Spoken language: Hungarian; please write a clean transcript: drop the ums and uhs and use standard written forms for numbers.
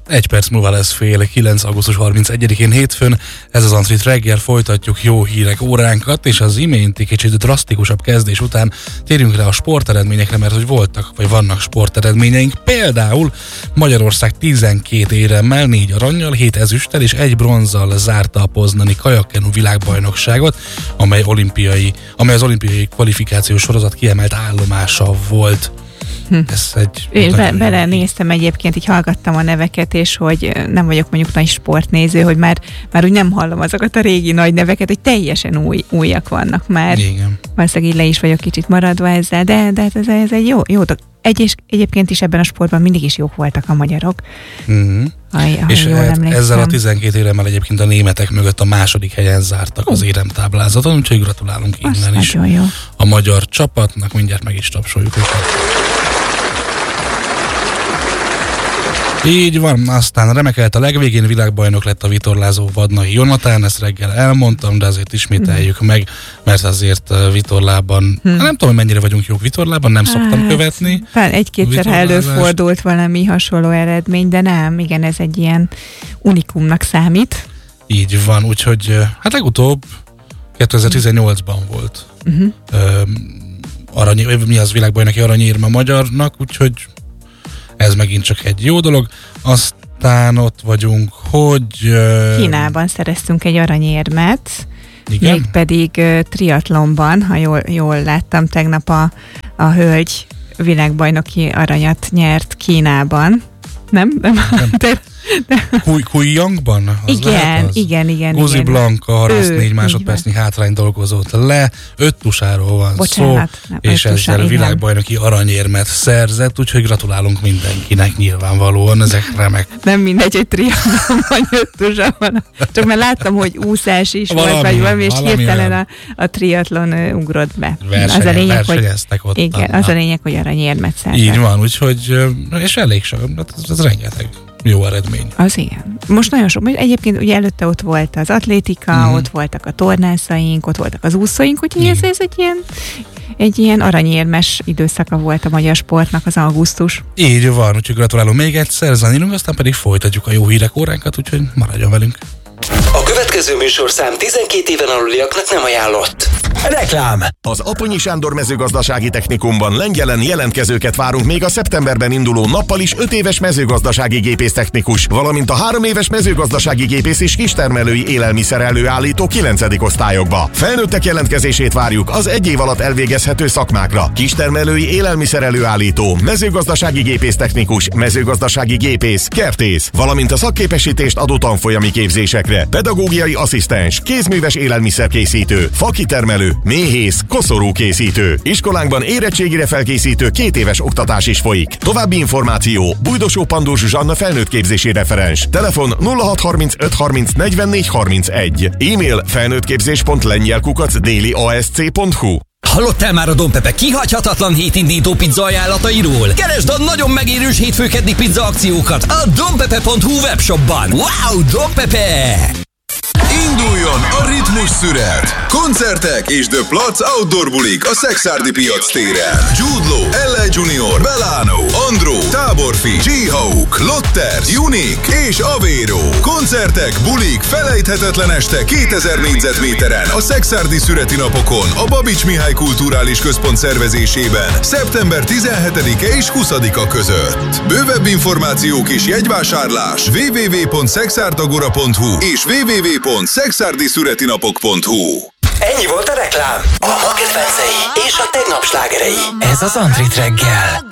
Egy perc múlva lesz 8:30, augusztus 31-én hétfőn. Ez az Antrit reggel, folytatjuk jó hírek óránkat, és az iménti kicsit drasztikusabb kezdés után térjünk rá a sporteredményekre, mert hogy voltak, vagy vannak sporteredményeink. Például Magyarország 12 éremmel, 4 arannyal, 7 ezüsttel és 1 bronzzal zárta a poznani kajakkenu világbajnokságot, amely az olimpiai kvalifikációs sorozat kiemelt állomása volt. Ez Én belenéztem egyébként, így hallgattam a neveket, és hogy nem vagyok mondjuk nagy sportnéző, hogy már úgy nem hallom azokat a régi nagy neveket, hogy teljesen újak vannak már. Igen. Valószínűleg így le is vagyok kicsit maradva ezzel, de hát ez egy jó dolog. Egyébként is ebben a sportban mindig is jók voltak a magyarok. Mm-hmm. És ezzel a 12 éremmel egyébként a németek mögött a második helyen zártak az éremtáblázaton, úgyhogy gratulálunk innen is jó. A magyar csapatnak, mindjárt meg is tapsoljuk őket. Így van, aztán remekelt a legvégén, világbajnok lett a vitorlázó Vadnai Jonatán, ezt reggel elmondtam, de azért ismételjük meg, mert azért vitorlában, nem tudom, hogy mennyire vagyunk jók vitorlában, nem szoktam követni. Egy-kétszer előfordult valami hasonló eredmény, de nem, igen, ez egy ilyen unikumnak számít. Így van, úgyhogy hát legutóbb 2018-ban volt mi az világbajnoki aranyérme magyarnak, úgyhogy ez megint csak egy jó dolog. Aztán ott vagyunk, hogy... Kínában szereztünk egy aranyérmet, igen? Mégpedig triatlonban, ha jól láttam, tegnap a hölgy világbajnoki aranyat nyert Kínában. Nem? Kujjangban? Igen. Guzi Blanka 34 másodpercnyi hátrány dolgozott le, 5 tusáról van szó, és ezzel világbajnoki aranyérmet szerzett, úgyhogy gratulálunk mindenkinek nyilvánvalóan, ezek remek. Nem mindegy, hogy triatlonban 5 tusa van, csak már láttam, hogy úszás is volt, vagy valami, és hirtelen a triatlon ugrott be. Versenyeztek ott. Igen, az a lényeg, hogy aranyérmet szerzett. Így van, úgyhogy, és elég sok, ez rengeteg jó eredmény. Az igen. Most nagyon sok, egyébként ugye előtte ott volt az atlétika, ott voltak a tornászaink, ott voltak az úszóink, úgyhogy ez egy ilyen aranyérmes időszaka volt a magyar sportnak az augusztus. Így van, úgyhogy gratulálom még egyszer, zenélünk, aztán pedig folytatjuk a jó hírek óránkat, úgyhogy maradjon velünk. A következő műsorszám 12 éven aluliaknak nem ajánlott. Reklám! Az Aponyi Sándor Mezőgazdasági Technikumban Lengyelen jelentkezőket várunk még a szeptemberben induló nappal is 5 éves mezőgazdasági gépésztechnikus, valamint a 3 éves mezőgazdasági gépész és kistermelői élelmiszer előállító 9. osztályokba. Felnőttek jelentkezését várjuk az 1 év alatt elvégezhető szakmákra. Kistermelői élelmiszer előállító, mezőgazdasági gépésztechnikus, mezőgazdasági gépész, kertész, valamint a szakképesítést adó tanfolyami képzésekre. Pedagógiai asszisztens, kézműves élelmiszerkészítő, fakitermelő, méhész, koszorúkészítő. Iskolánkban érettségire felkészítő 2 éves oktatás is folyik. További információ: Bújdosó Pandós Zsanna felnőttképzési referens. Telefon 0635 30 44 31. E-mail felnőttképzés.lengyel@dailyasc.hu. Hallottál már a Don Pepe kihagyhatatlan hétindító pizza ajánlatairól? Keresd a nagyon megérős hétfőkeddi pizza akciókat a donpepe.hu webshopban. Wow, Don Pepe! Induljon a ritmus szünet! Koncertek és The Platz Outdoor bulik a Szekszárdi piac téren. Jude Law, L.A. Junior, Belano, Andró, Táborfi, G-Hawk, Lotter, Unique és Avero. Koncertek, bulik, felejthetetlen este 2000 négyzetméteren a Szekszárdi szüreti napokon a Babics Mihály Kulturális Központ szervezésében szeptember 17-e és 20-a között. Bővebb információk és jegyvásárlás www.szexárdagora.hu és www.szexárdiszuretinapok.hu. Ennyi volt a reklám. A ma kedvencei és a tegnap slágerei. Ez az Antrit reggel.